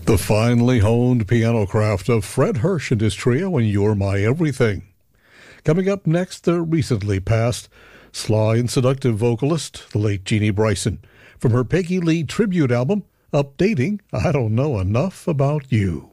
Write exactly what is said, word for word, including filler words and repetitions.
The finely honed piano craft of Fred Hirsch and his trio and You're My Everything. Coming up next, the recently passed sly and seductive vocalist, the late Jeannie Bryson, from her Peggy Lee tribute album, Updating I Don't Know Enough About You.